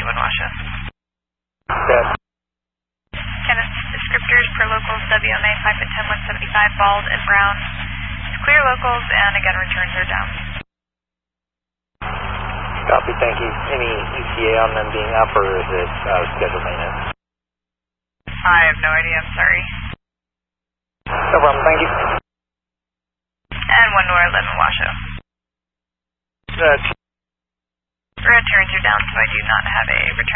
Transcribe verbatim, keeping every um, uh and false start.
one Washoe. Yes. Kenneth, descriptors per locals W M A five ten one seventy-five, bald and brown. Clear locals, and again, returns are down. Copy, thank you. Any E T A on them being up, or is it uh, scheduled maintenance? I have no idea, I'm sorry. No problem, thank you. And one Nora eleven Washoe. That's Returns are down, so I do not have a return.